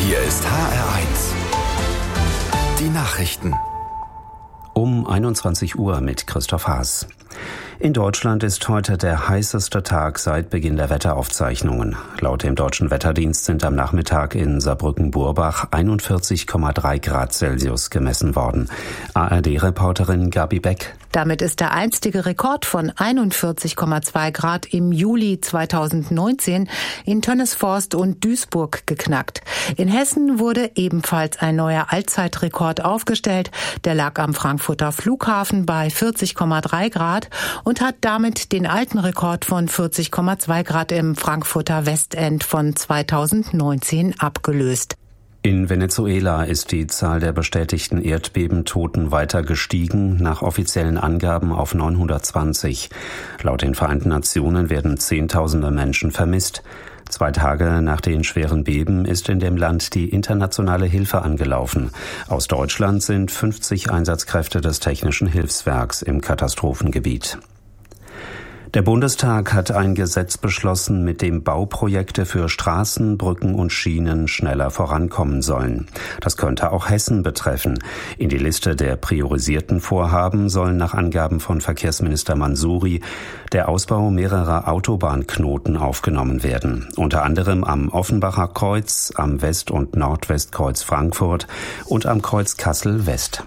Hier ist HR1. Die Nachrichten. Um 21 Uhr mit Christoph Haas. In Deutschland ist heute der heißeste Tag seit Beginn der Wetteraufzeichnungen. Laut dem Deutschen Wetterdienst sind am Nachmittag in Saarbrücken-Burbach 41,3 Grad Celsius gemessen worden. ARD-Reporterin Gabi Beck. Damit ist der einstige Rekord von 41,2 Grad im Juli 2019 in Tönnesforst und Duisburg geknackt. In Hessen wurde ebenfalls ein neuer Allzeitrekord aufgestellt. Der lag am Frankfurter Flughafen bei 40,3 Grad und hat damit den alten Rekord von 40,2 Grad im Frankfurter Westend von 2019 abgelöst. In Venezuela ist die Zahl der bestätigten Erdbebentoten weiter gestiegen, nach offiziellen Angaben auf 920. Laut den Vereinten Nationen werden Zehntausende Menschen vermisst. 2 Tage nach den schweren Beben ist in dem Land die internationale Hilfe angelaufen. Aus Deutschland sind 50 Einsatzkräfte des Technischen Hilfswerks im Katastrophengebiet. Der Bundestag hat ein Gesetz beschlossen, mit dem Bauprojekte für Straßen, Brücken und Schienen schneller vorankommen sollen. Das könnte auch Hessen betreffen. In die Liste der priorisierten Vorhaben sollen nach Angaben von Verkehrsminister Mansouri der Ausbau mehrerer Autobahnknoten aufgenommen werden. Unter anderem am Offenbacher Kreuz, am West- und Nordwestkreuz Frankfurt und am Kreuz Kassel-West.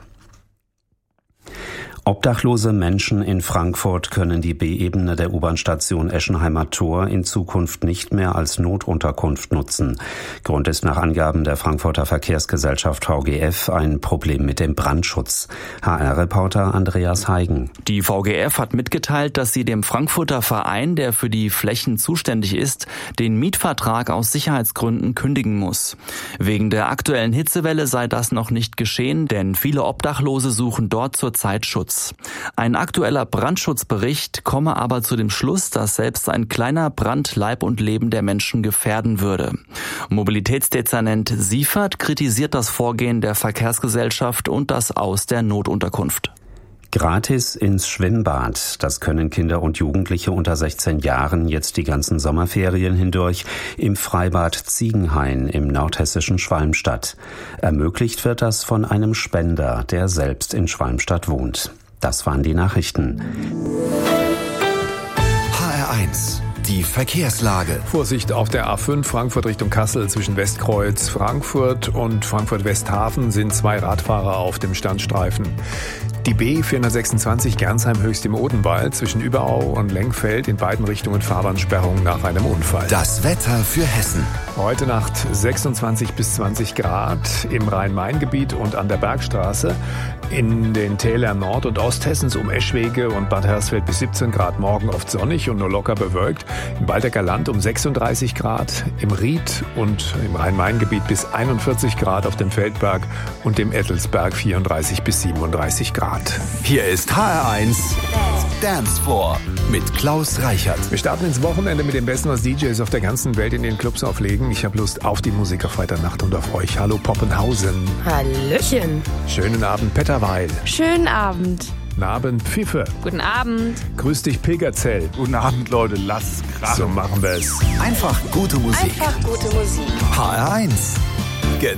Obdachlose Menschen in Frankfurt können die B-Ebene der U-Bahn-Station Eschenheimer Tor in Zukunft nicht mehr als Notunterkunft nutzen. Grund ist nach Angaben der Frankfurter Verkehrsgesellschaft VGF ein Problem mit dem Brandschutz. HR-Reporter Andreas Heigen. Die VGF hat mitgeteilt, dass sie dem Frankfurter Verein, der für die Flächen zuständig ist, den Mietvertrag aus Sicherheitsgründen kündigen muss. Wegen der aktuellen Hitzewelle sei das noch nicht geschehen, denn viele Obdachlose suchen dort zurzeit Schutz. Ein aktueller Brandschutzbericht komme aber zu dem Schluss, dass selbst ein kleiner Brand Leib und Leben der Menschen gefährden würde. Mobilitätsdezernent Siefert kritisiert das Vorgehen der Verkehrsgesellschaft und das Aus der Notunterkunft. Gratis ins Schwimmbad. Das können Kinder und Jugendliche unter 16 Jahren jetzt die ganzen Sommerferien hindurch im Freibad Ziegenhain im nordhessischen Schwalmstadt. Ermöglicht wird das von einem Spender, der selbst in Schwalmstadt wohnt. Das waren die Nachrichten. HR1. Die Verkehrslage. Vorsicht auf der A5 Frankfurt Richtung Kassel zwischen Westkreuz Frankfurt und Frankfurt-Westhafen sind 2 Radfahrer auf dem Standstreifen. Die B426 Gernsheim Höchst im Odenwald zwischen Überau und Lengfeld in beiden Richtungen Fahrbahnsperrung nach einem Unfall. Das Wetter für Hessen. Heute Nacht 26 bis 20 Grad im Rhein-Main-Gebiet und an der Bergstraße. In den Tälern Nord- und Osthessens um Eschwege und Bad Hersfeld bis 17 Grad, morgen oft sonnig und nur locker bewölkt. Im Waldecker Land um 36 Grad, im Ried und im Rhein-Main-Gebiet bis 41 Grad auf dem Feldberg und dem Ettelsberg 34 bis 37 Grad. Hier ist HR1 Dance Floor mit Klaus Reichert. Wir starten ins Wochenende mit dem Besten, was DJs auf der ganzen Welt in den Clubs auflegen. Ich habe Lust auf die Musik auf Freitagnacht und auf euch. Hallo Poppenhausen. Hallöchen. Schönen Abend Petterweil. Schönen Abend. Guten Abend Pfiffe. Guten Abend. Grüß dich Pilgerzell. Guten Abend Leute, lasst es krachen. So machen wir es. Einfach gute Musik. Einfach gute Musik. HR1.